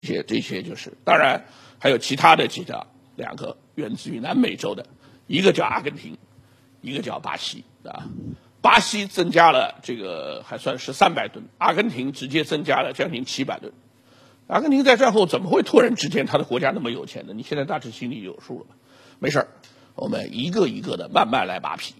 这些就是，当然还有其他的两个源自于南美洲的，一个叫阿根廷，一个叫巴西啊。巴西增加了这个还算是300吨，阿根廷直接增加了将近700吨。阿根廷在战后怎么会突然之间他的国家那么有钱呢？你现在大致心里有数了吧？没事儿，我们一个一个的慢慢来扒皮。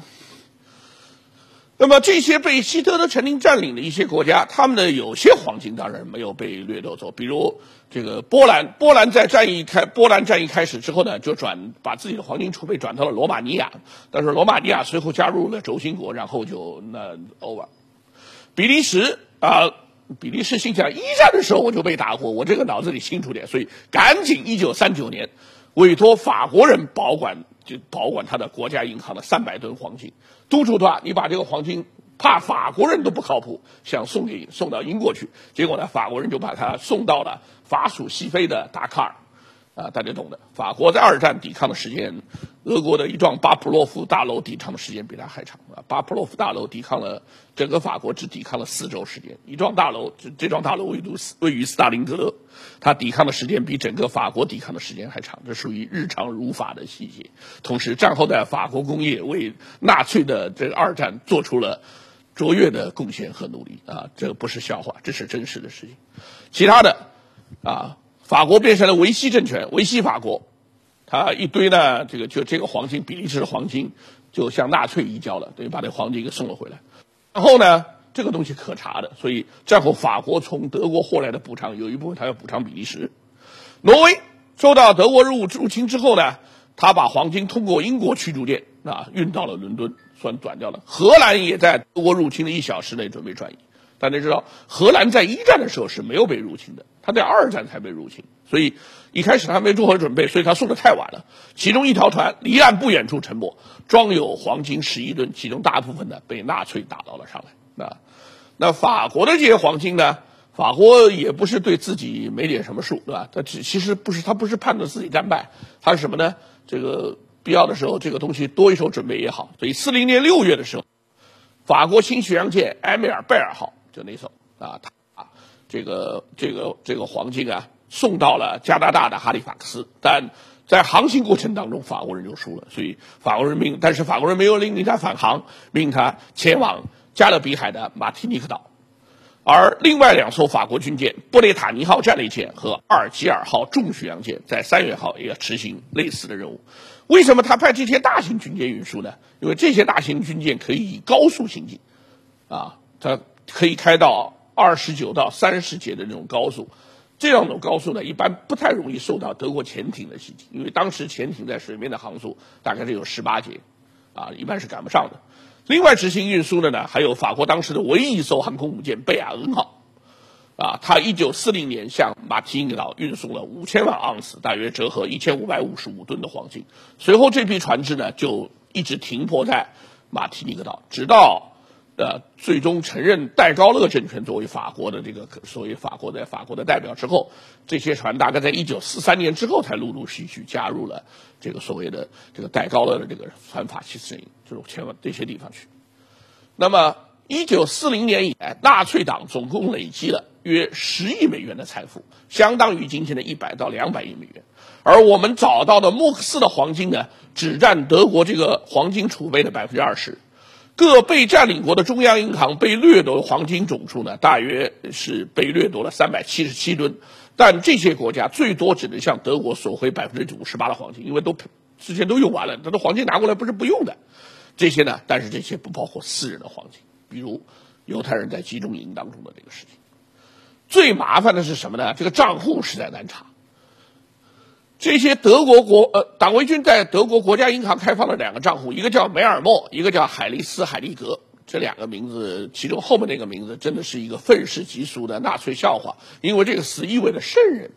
那么这些被希特勒曾经占领的一些国家，他们的有些黄金当然没有被掠夺走，比如这个波兰在战役开始之后呢，就把自己的黄金储备转到了罗马尼亚，但是罗马尼亚随后加入了轴心国，然后就over。比利时心想，一战的时候我就被打过，我这个脑子里清楚点，所以赶紧1939年委托法国人保管他的国家银行的300吨黄金，督促他，你把这个黄金，怕法国人都不靠谱，想送到英国去，结果呢，法国人就把他送到了法属西非的达喀尔，大家懂的。法国在2战抵抗的时间，俄国的一幢巴甫洛夫大楼抵抗的时间比他还长啊！巴甫洛夫大楼抵抗了整个法国只抵抗了4周时间，这幢大楼位于斯大林格勒，它抵抗的时间比整个法国抵抗的时间还长，这属于日常如法的细节。同时，战后的法国工业为纳粹的这个2战做出了卓越的贡献和努力啊！这个不是笑话，这是真实的事情。其他的法国变成了维希政权，维希法国。他一堆呢，这个黄金，比利时的黄金就向纳粹移交了，等于把这黄金给送了回来。然后呢，这个东西可查的，所以战后法国从德国获来的补偿有一部分他要补偿比利时。挪威受到德国入侵之后呢，他把黄金通过英国驱逐舰运到了伦敦，算转掉了。荷兰也在德国入侵的1小时内准备转移。大家知道，荷兰在1战的时候是没有被入侵的，他在2战才被入侵，所以一开始他没做好准备，所以他送的太晚了。其中一条船离岸不远处沉没，装有黄金11吨，其中大部分呢被纳粹打捞了上来。那法国的这些黄金呢，法国也不是对自己没点什么数，对吧？其实不是，他不是盼着自己战败，他是什么呢？这个必要的时候，这个东西多一手准备也好。所以40年6月的时候，法国新巡洋舰埃梅尔贝尔号。就那艘这个黄金送到了加拿大的哈利法克斯，但在航行过程当中法国人就输了，所以法国人没有命令他返航，命令他前往加勒比海的马提尼克岛。而另外2艘法国军舰布列塔尼号战列舰和阿尔及尔号重巡洋舰在3月号也要执行类似的任务。为什么他派这些大型军舰运输呢？因为这些大型军舰可以以高速行进它可以开到29到30节的那种高速，这样的高速呢，一般不太容易受到德国潜艇的袭击，因为当时潜艇在水面的航速大概只有18节，一般是赶不上的。另外执行运输的呢，还有法国当时的唯一一艘航空母舰贝亚恩号，它1940年向马提尼克岛运送了5000万盎司，大约折合1555吨的黄金。随后这批船只呢，就一直停泊在马提尼克岛，直到最终承认戴高乐政权作为法国的法国的代表之后，这些船大概在1943年之后才陆陆续续加入了这个所谓的这个戴高乐的这个反法西斯阵营，就是前往这些地方去。那么1940年以来，纳粹党总共累积了约10亿美元的财富，相当于今天的100到200亿美元。而我们找到的莫克斯的黄金呢，只占德国这个黄金储备的20%。各被占领国的中央银行被掠夺的黄金总数呢，大约是被掠夺了377吨，但这些国家最多只能向德国索回58%的黄金，因为之前都用完了，他的黄金拿过来不是不用的。这些呢，但是这些不包括私人的黄金，比如犹太人在集中营当中的这个事情。最麻烦的是什么呢？这个账户实在难查。这些党卫军在德国国家银行开放了2个账户，一个叫梅尔默，一个叫海利斯海利格。这2个名字，其中后面那个名字真的是一个愤世嫉俗的纳粹笑话，因为这个词意味着圣人。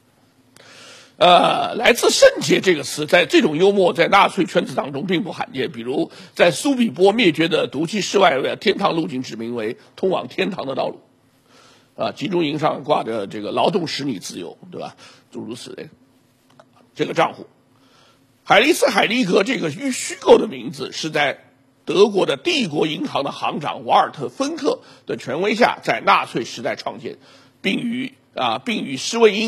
来自圣洁这个词，在这种幽默在纳粹圈子当中并不罕见。比如在苏比波灭绝的毒气室外的天堂路径指明为通往天堂的道路。集中营上挂着这个劳动使你自由，对吧？诸如此类。这个账户，海利斯海利格这个虚构的名字是在德国的帝国银行的行长瓦尔特芬克的权威下，在纳粹时代创建，并于并与施魏因